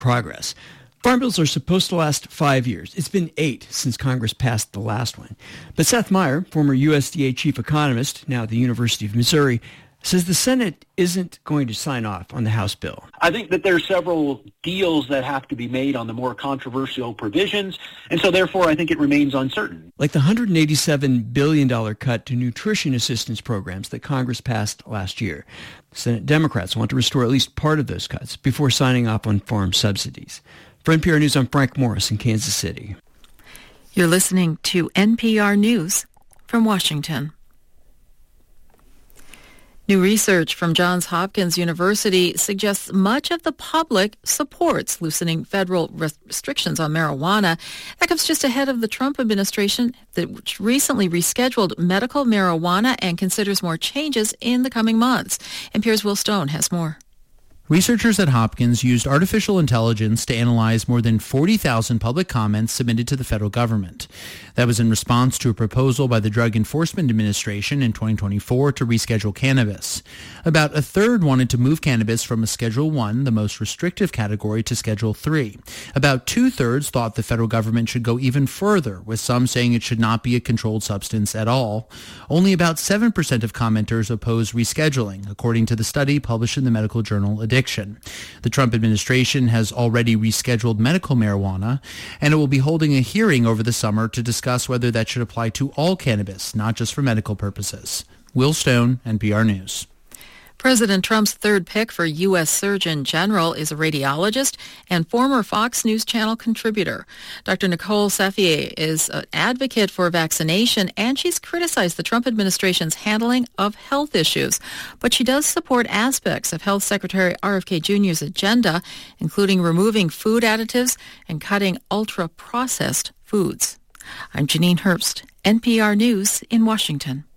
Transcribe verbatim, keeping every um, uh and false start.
progress. Farm bills are supposed to last five years. It's been eight since Congress passed the last one. But Seth Meyer, former U S D A chief economist, now at the University of Missouri, says the Senate isn't going to sign off on the House bill. I think that there are several deals that have to be made on the more controversial provisions, and so therefore I think it remains uncertain. Like the one hundred eighty-seven billion dollars cut to nutrition assistance programs that Congress passed last year. Senate Democrats want to restore at least part of those cuts before signing off on farm subsidies. For N P R News, I'm Frank Morris in Kansas City. You're listening to N P R News from Washington. New research from Johns Hopkins University suggests much of the public supports loosening federal restrictions on marijuana. That comes just ahead of the Trump administration that recently rescheduled medical marijuana and considers more changes in the coming months. N P R's Will Stone has more. Researchers at Hopkins used artificial intelligence to analyze more than forty thousand public comments submitted to the federal government. That was in response to a proposal by the Drug Enforcement Administration in twenty twenty-four to reschedule cannabis. About a third wanted to move cannabis from a Schedule one, the most restrictive category, to Schedule three. About two-thirds thought the federal government should go even further, with some saying it should not be a controlled substance at all. Only about seven percent of commenters opposed rescheduling, according to the study published in the medical journal Addiction. The Trump administration has already rescheduled medical marijuana, and it will be holding a hearing over the summer to discuss whether that should apply to all cannabis, not just for medical purposes. Will Stone, N P R News. President Trump's third pick for U S Surgeon General is a radiologist and former Fox News Channel contributor. Doctor Nicole Safier is an advocate for vaccination, and she's criticized the Trump administration's handling of health issues. But she does support aspects of Health Secretary R F K Junior's agenda, including removing food additives and cutting ultra-processed foods. I'm Janine Herbst, N P R News in Washington.